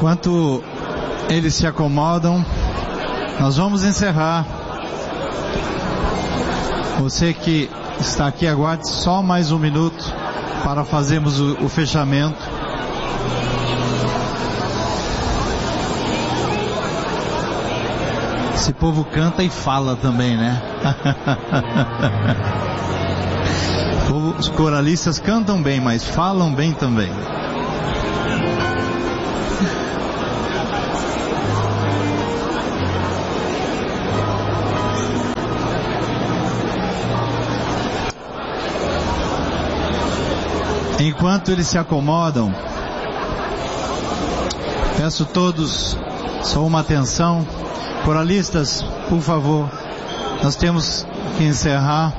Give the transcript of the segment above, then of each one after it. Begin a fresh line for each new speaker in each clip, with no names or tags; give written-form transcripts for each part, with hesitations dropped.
Enquanto eles se acomodam, nós vamos encerrar. Você que está aqui, aguarde só mais um minuto para fazermos o fechamento. Esse povo canta e fala também, né? Os coralistas cantam bem, mas falam bem também. Enquanto eles se acomodam, peço todos só uma atenção. Coralistas, por favor, nós temos que encerrar.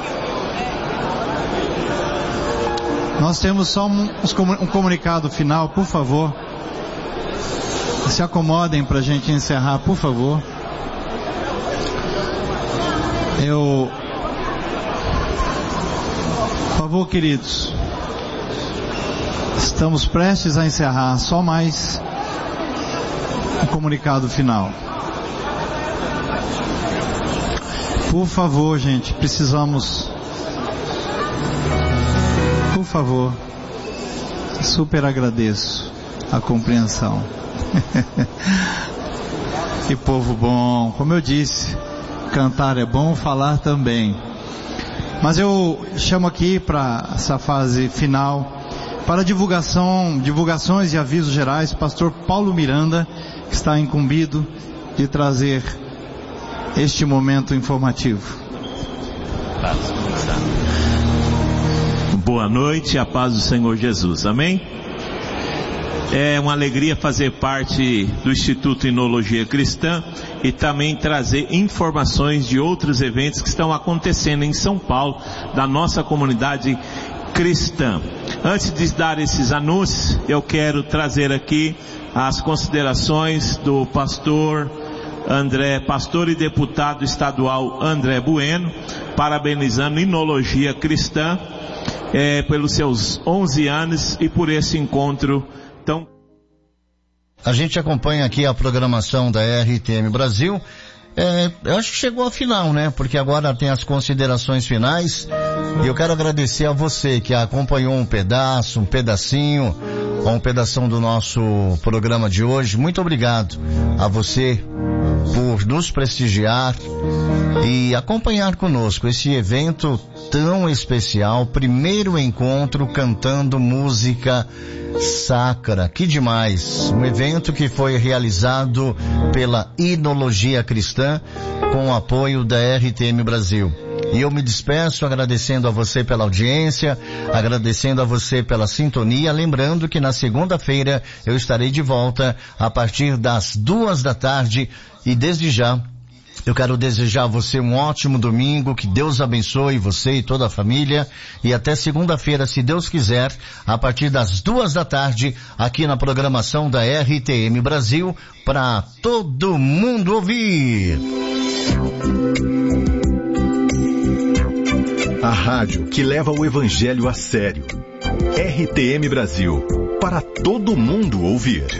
Nós temos só um comunicado final, por favor. Se acomodem para a gente encerrar, por favor. Por favor, queridos, estamos prestes a encerrar, só mais um comunicado final. Por favor, gente, precisamos. Por favor, super agradeço a compreensão. Que povo bom, como eu disse, cantar é bom, falar também. Mas eu chamo aqui para essa fase final, para divulgações e avisos gerais, pastor Paulo Miranda, que está incumbido de trazer este momento informativo.
Boa noite, a paz do Senhor Jesus, amém? É uma alegria fazer parte do Instituto Inologia Cristã e também trazer informações de outros eventos que estão acontecendo em São Paulo, da nossa comunidade cristã. Antes de dar esses anúncios, eu quero trazer aqui as considerações do pastor e deputado estadual André Bueno, parabenizando a Inologia Cristã pelos seus 11 anos e por esse encontro tão...
A gente acompanha aqui a programação da RTM Brasil. Eu acho que chegou ao final, né? Porque agora tem as considerações finais. E eu quero agradecer a você que acompanhou um pedacinho do nosso programa de hoje. Muito obrigado a você por nos prestigiar e acompanhar conosco esse evento tão especial, primeiro encontro cantando música sacra. Que demais! Um evento que foi realizado pela Inologia Cristã com o apoio da RTM Brasil. E eu me despeço agradecendo a você pela audiência, agradecendo a você pela sintonia, lembrando que na segunda-feira eu estarei de volta a partir das 14h, e desde já eu quero desejar a você um ótimo domingo, que Deus abençoe você e toda a família, e até segunda-feira, se Deus quiser, a partir das 14h, aqui na programação da RTM Brasil, para todo mundo ouvir.
A rádio que leva o evangelho a sério. RTM Brasil, para todo mundo ouvir.